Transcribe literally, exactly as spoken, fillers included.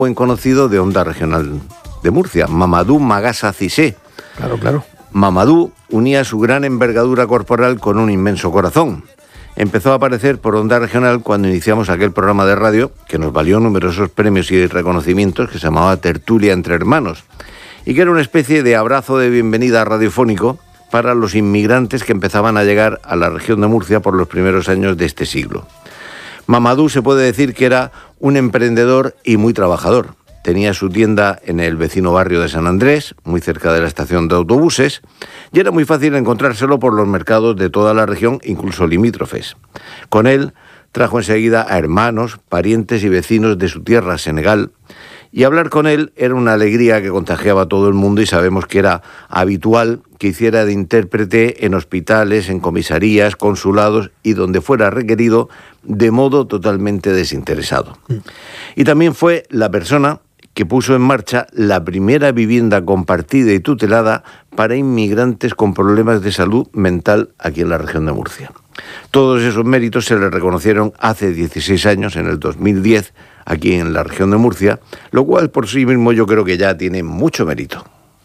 buen conocido de Onda Regional de Murcia, Mamadou Magassa Cissé. Claro, claro. Mamadou unía su gran envergadura corporal con un inmenso corazón. Empezó a aparecer por Onda Regional cuando iniciamos aquel programa de radio que nos valió numerosos premios y reconocimientos, que se llamaba Tertulia entre Hermanos, y que era una especie de abrazo de bienvenida radiofónico para los inmigrantes que empezaban a llegar a la región de Murcia por los primeros años de este siglo. Mamadou se puede decir que era un emprendedor y muy trabajador. Tenía su tienda en el vecino barrio de San Andrés, muy cerca de la estación de autobuses, y era muy fácil encontrárselo por los mercados de toda la región, incluso limítrofes. Con él trajo enseguida a hermanos, parientes y vecinos de su tierra, Senegal, y hablar con él era una alegría que contagiaba a todo el mundo, y sabemos que era habitual que hiciera de intérprete en hospitales, en comisarías, consulados y donde fuera requerido, de modo totalmente desinteresado. Mm. Y también fue la persona que puso en marcha la primera vivienda compartida y tutelada para inmigrantes con problemas de salud mental aquí en la región de Murcia. Todos esos méritos se le reconocieron hace dieciséis años, en el dos mil diez, aquí en la región de Murcia, lo cual por sí mismo yo creo que ya tiene mucho mérito.